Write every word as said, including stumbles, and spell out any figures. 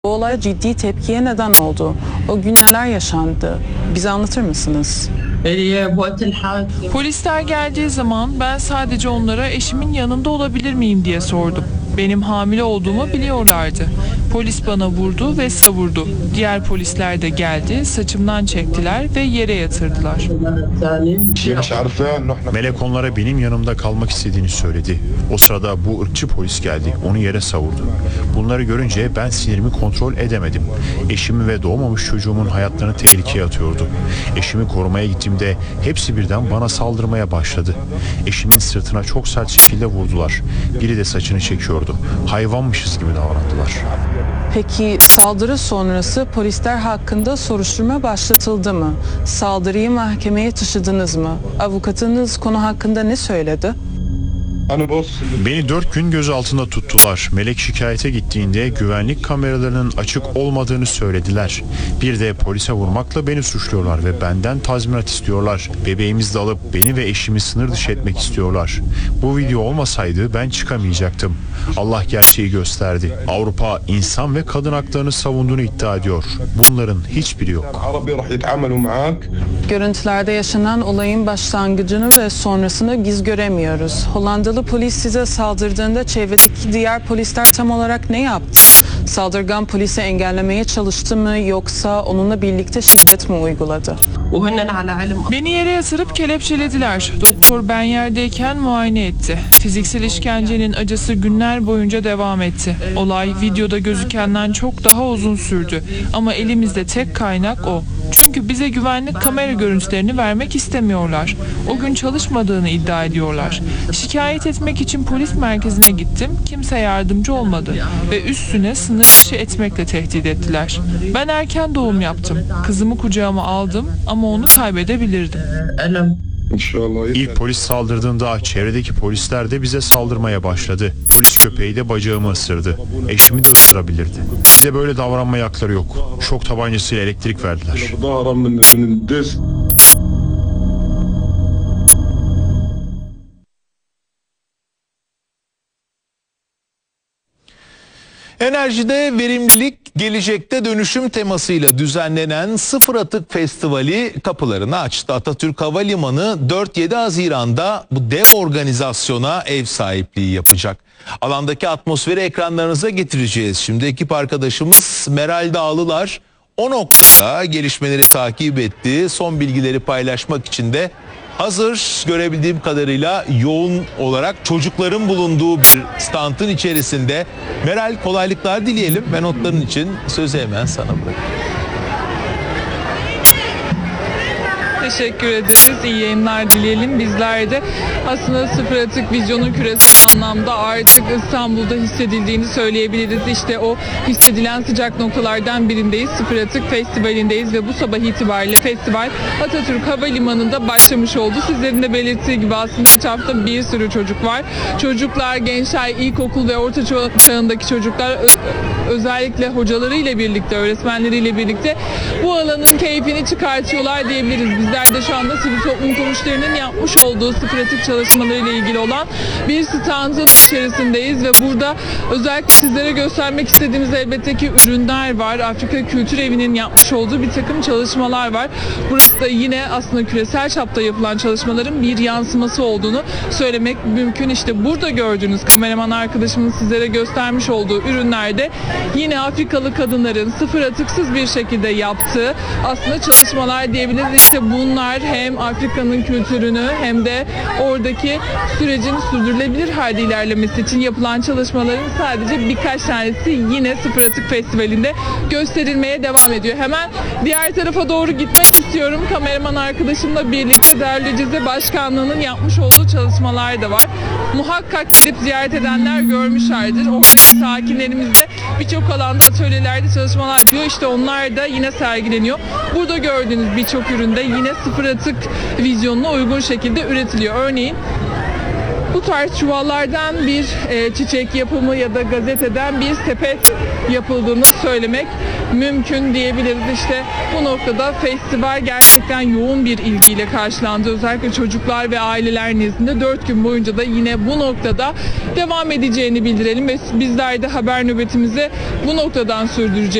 Bu olay ciddi tepkiye neden oldu. O gün neler yaşandı? Bize anlatır mısınız? Polisler geldiği zaman ben sadece onlara eşimin yanında olabilir miyim diye sordum. Benim hamile olduğumu biliyorlardı. Polis bana vurdu ve savurdu. Diğer polisler de geldi, saçımdan çektiler ve yere yatırdılar. Melek onlara benim yanımda kalmak istediğini söyledi. O sırada bu ırkçı polis geldi, onu yere savurdu. Bunları görünce ben sinirimi kontrol edemedim. Eşimi ve doğmamış çocuğumun hayatlarını tehlikeye atıyordu. Eşimi korumaya gittiğimde hepsi birden bana saldırmaya başladı. Eşimin sırtına çok sert şekilde vurdular. Biri de saçını çekiyordu. Hayvanmışız gibi davrandılar. Peki saldırı sonrası polisler hakkında soruşturma başlatıldı mı? Saldırıyı mahkemeye taşıdınız mı? Avukatınız konu hakkında ne söyledi? Beni dört gün gözaltında tuttular. Melek şikayete gittiğinde güvenlik kameralarının açık olmadığını söylediler. Bir de polise vurmakla beni suçluyorlar ve benden tazminat istiyorlar. Bebeğimizi de alıp beni ve eşimi sınır dışı etmek istiyorlar. Bu video olmasaydı ben çıkamayacaktım. Allah gerçeği gösterdi. Avrupa insan ve kadın haklarını savunduğunu iddia ediyor. Bunların hiçbiri yok. Görüntülerde yaşanan olayın başlangıcını ve sonrasını biz göremiyoruz. Hollandalı polis size saldırdığında çevredeki diğer polisler tam olarak ne yaptı? Saldırgan polisi engellemeye çalıştı mı yoksa onunla birlikte şiddet mi uyguladı? Beni yere yatırıp kelepçelediler. Doktor ben yerdeyken muayene etti. Fiziksel işkencenin acısı günler boyunca devam etti. Olay videoda gözükenden çok daha uzun sürdü. Ama elimizde tek kaynak o. Çünkü bize güvenlik kamera görüntülerini vermek istemiyorlar. O gün çalışmadığını iddia ediyorlar. Şikayet etmek için polis merkezine gittim. Kimse yardımcı olmadı. Ve üstüne sınır dışı etmekle tehdit ettiler. Ben erken doğum yaptım. Kızımı kucağıma aldım ama onu kaybedebilirdim. İlk polis saldırdığında çevredeki polisler de bize saldırmaya başladı. Polis köpeği de bacağımı ısırdı. Eşimi de ısırabilirdi. Bize böyle davranmaya hakları yok. Şok tabancasıyla elektrik verdiler. Enerjide verimlilik, gelecekte dönüşüm temasıyla düzenlenen Sıfır Atık Festivali kapılarını açtı. Atatürk Havalimanı dört yedi Haziran'da bu dev organizasyona ev sahipliği yapacak. Alandaki atmosferi ekranlarınıza getireceğiz. Şimdi ekip arkadaşımız Meral Dağlılar o noktada gelişmeleri takip etti. Son bilgileri paylaşmak için de hazır, görebildiğim kadarıyla yoğun olarak çocukların bulunduğu bir standın içerisinde. Meral, kolaylıklar dileyelim ve notların için sözü hemen sana bırakıyorum. Teşekkür ederiz. İyi yayınlar dileyelim. Bizler de aslında Sıfır Atık vizyonun küresel anlamda artık İstanbul'da hissedildiğini söyleyebiliriz. İşte o hissedilen sıcak noktalardan birindeyiz. Sıfır Atık Festivali'ndeyiz ve bu sabah itibariyle festival Atatürk Havalimanı'nda başlamış oldu. Sizlerin de belirttiği gibi aslında geç hafta bir sürü çocuk var. Çocuklar, gençler, ilkokul ve orta çağındaki çocuklar özellikle hocalarıyla birlikte, öğretmenleriyle birlikte bu alanın keyfini çıkartıyorlar diyebiliriz. Bizler de şu anda sivil toplum kuruluşlarının yapmış olduğu sıfır atık çalışmalarıyla ilgili olan bir standın içerisindeyiz ve burada özellikle sizlere göstermek istediğimiz elbette ki ürünler var. Afrika Kültür Evi'nin yapmış olduğu bir takım çalışmalar var. Burası da yine aslında küresel çapta yapılan çalışmaların bir yansıması olduğunu söylemek mümkün. İşte burada gördüğünüz kameraman arkadaşımın sizlere göstermiş olduğu ürünlerde yine Afrikalı kadınların sıfır atıksız bir şekilde yaptığı aslında çalışmalar diyebiliriz. İşte bunlar hem Afrika'nın kültürünü hem de oradaki sürecin sürdürülebilir halde ilerlemesi için yapılan çalışmaların sadece birkaç tanesi yine Sıfır Atık Festivali'nde gösterilmeye devam ediyor. Hemen diğer tarafa doğru gitmek istiyorum. Kameraman arkadaşımla birlikte Darülceze Başkanlığı'nın yapmış olduğu çalışmalar da var. Muhakkak gidip ziyaret edenler görmüşlerdir. Oradaki sakinlerimiz de birçok alanda atölyelerde çalışmalar yapıyor. İşte onlar da yine sergileniyor. Burada gördüğünüz birçok üründe yine sıfır atık vizyonuna uygun şekilde üretiliyor. Örneğin bu tarz çuvallardan bir e, çiçek yapımı ya da gazeteden bir sepet yapıldığını söylemek mümkün diyebiliriz. İşte bu noktada festival gerçekten yoğun bir ilgiyle karşılandı. Özellikle çocuklar ve aileler nezdinde dört gün boyunca da yine bu noktada devam edeceğini bildirelim ve bizler de haber nöbetimizi bu noktadan sürdüreceğiz.